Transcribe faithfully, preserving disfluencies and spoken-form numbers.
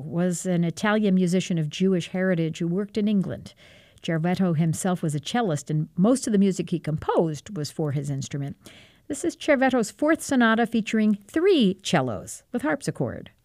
was an Italian musician of Jewish heritage who worked in England. Cervetto himself was a cellist, and most of the music he composed was for his instrument. This is Cervetto's fourth sonata featuring three cellos with harpsichord.